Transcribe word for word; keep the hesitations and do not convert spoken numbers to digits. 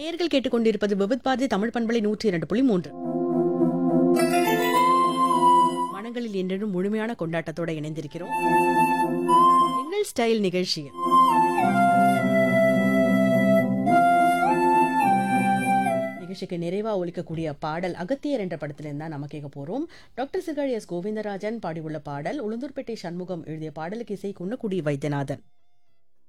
நேயர்கள் கேட்டுக்கொண்டிருப்பது விவித் பாரதி தமிழ் பண்பலை நூற்றி இரண்டு புள்ளி மூன்று. மனங்களில் என்றும் முழுமையான கொண்டாட்டத்தோட இணைந்திருக்கிறோம் எங்கள் ஸ்டைல் நிகழ்ச்சியில். நிகழ்ச்சிக்கு நிறைவா ஒலிக்கக்கூடிய பாடல் அகத்தியர் என்ற படத்திலிருந்து தான் நம்ம கேட்க போறோம். டாக்டர் சிகாரி எஸ் கோவிந்தராஜன் பாடியுள்ள பாடல். உளுந்தூர்பேட்டை சண்முகம் எழுதிய பாடலுக்கு இசை குன்னக்குடி வைத்தியநாதன்.